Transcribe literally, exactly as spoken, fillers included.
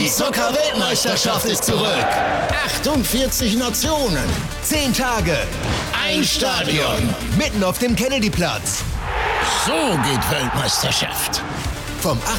Die Zucker-Weltmeisterschaft ist zurück. achtundvierzig Nationen. Zehn Tage. Ein Stadion. Mitten auf dem Kennedy-Platz. So geht Weltmeisterschaft. Vom